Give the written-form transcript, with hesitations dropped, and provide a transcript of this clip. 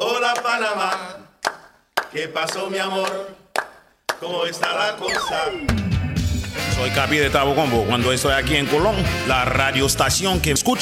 Hola Panamá, ¿qué pasó mi amor? ¿Cómo está la cosa? Soy Capi de Tabo Combo. Cuando estoy aquí en Colón, la radioestación que escucha